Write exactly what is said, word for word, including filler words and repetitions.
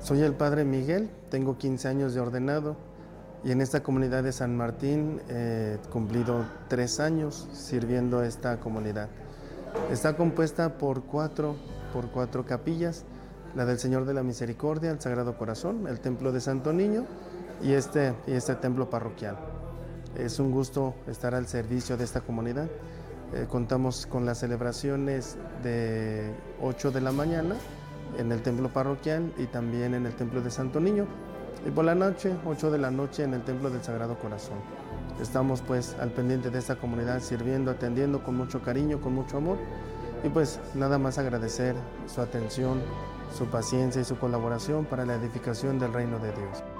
Soy el Padre Miguel, tengo quince años de ordenado y en esta comunidad de San Martín he cumplido tres años sirviendo a esta comunidad. Está compuesta por cuatro, por cuatro capillas, la del Señor de la Misericordia, el Sagrado Corazón, el Templo de Santo Niño y este, y este templo parroquial. Es un gusto estar al servicio de esta comunidad. Eh, contamos con las celebraciones de ocho de la mañana en el templo parroquial y también en el templo de Santo Niño, y por la noche, ocho de la noche, en el templo del Sagrado Corazón. Estamos pues al pendiente de esta comunidad, sirviendo, atendiendo con mucho cariño, con mucho amor, y pues nada más agradecer su atención, su paciencia y su colaboración para la edificación del reino de Dios.